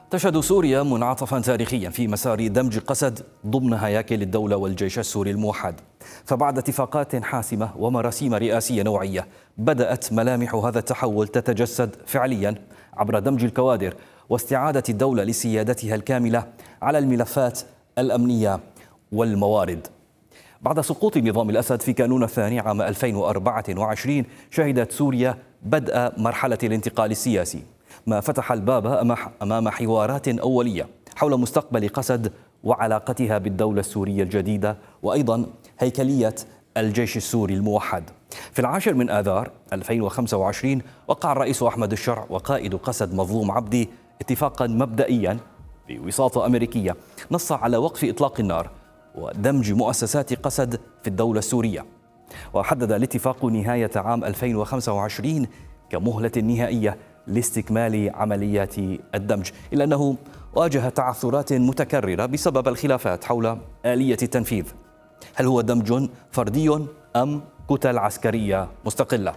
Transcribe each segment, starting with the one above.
تشهد سوريا منعطفا تاريخيا في مسار دمج قسد ضمن هياكل الدولة والجيش السوري الموحد. فبعد اتفاقات حاسمة ومراسيم رئاسية نوعية، بدأت ملامح هذا التحول تتجسد فعليا عبر دمج الكوادر واستعادة الدولة لسيادتها الكاملة على الملفات الأمنية والموارد. بعد سقوط نظام الأسد في كانون الثاني عام 2024 شهدت سوريا بدء مرحلة الانتقال السياسي، ما فتح الباب أمام حوارات أولية حول مستقبل قسد وعلاقتها بالدولة السورية الجديدة، وأيضا هيكلية الجيش السوري الموحد. في 10 من آذار 2025 وقع الرئيس أحمد الشرع وقائد قسد مظلوم عبدي اتفاقا مبدئيا بوساطة أمريكية نص على وقف إطلاق النار ودمج مؤسسات قسد في الدولة السورية. وحدد الاتفاق نهاية عام 2025 كمهلة نهائية لاستكمال عمليات الدمج، إلا أنه واجه تعثرات متكررة بسبب الخلافات حول آلية التنفيذ. هل هو دمج فردي أم كتل عسكرية مستقلة؟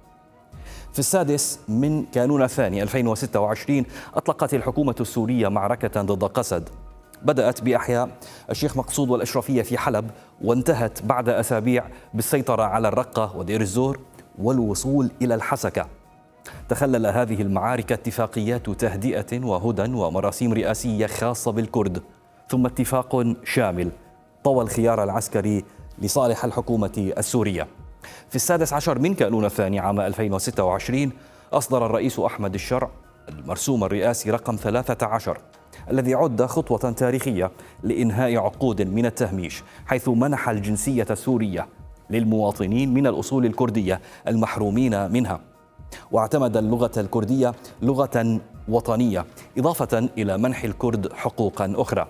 في 6 من كانون الثاني 2026 أطلقت الحكومة السورية معركة ضد قسد، بدأت بإحياء الشيخ مقصود والأشرفية في حلب، وانتهت بعد أسابيع بالسيطرة على الرقة ودير الزور والوصول إلى الحسكة. تخلل هذه المعارك اتفاقيات تهدئة وهدى ومراسيم رئاسية خاصة بالكرد، ثم اتفاق شامل طوى الخيار العسكري لصالح الحكومة السورية. في 16 من كانون الثاني عام 2026 أصدر الرئيس أحمد الشرع المرسوم الرئاسي رقم 13 الذي عد خطوة تاريخية لإنهاء عقود من التهميش، حيث منح الجنسية السورية للمواطنين من الأصول الكردية المحرومين منها، واعتمد اللغة الكردية لغة وطنية، إضافة إلى منح الكرد حقوقا أخرى.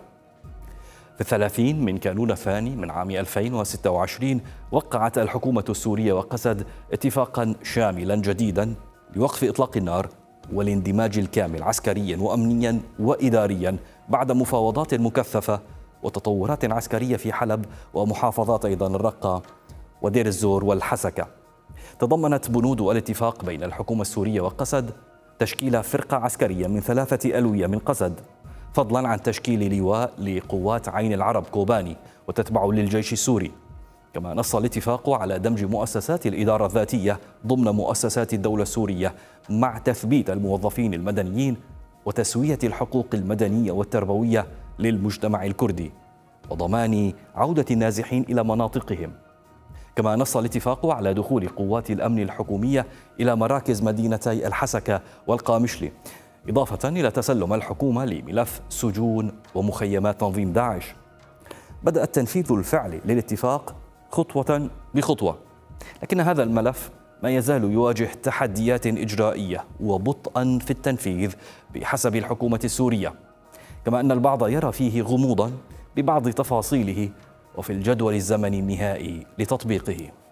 في 30 من كانون الثاني من عام 2026 وقعت الحكومة السورية وقسد اتفاقا شاملا جديدا لوقف إطلاق النار والاندماج الكامل عسكريا وأمنيا وإداريا بعد مفاوضات مكثفة وتطورات عسكرية في حلب ومحافظات أيضا الرقة ودير الزور والحسكة. تضمنت بنود الاتفاق بين الحكومة السورية وقسد تشكيل فرقة عسكرية من 3 ألوية من قسد، فضلا عن تشكيل لواء لقوات عين العرب كوباني وتتبع للجيش السوري. كما نص الاتفاق على دمج مؤسسات الإدارة الذاتية ضمن مؤسسات الدولة السورية مع تثبيت الموظفين المدنيين وتسوية الحقوق المدنية والتربوية للمجتمع الكردي وضمان عودة النازحين إلى مناطقهم. كما نص الاتفاق على دخول قوات الأمن الحكومية إلى مراكز مدينتي الحسكة والقامشلي، إضافة إلى تسلم الحكومة لملف سجون ومخيمات تنظيم داعش. بدأ التنفيذ الفعلي للاتفاق خطوة بخطوة، لكن هذا الملف ما يزال يواجه تحديات إجرائية وبطئا في التنفيذ بحسب الحكومة السورية، كما أن البعض يرى فيه غموضا ببعض تفاصيله وفي الجدول الزمني النهائي لتطبيقه.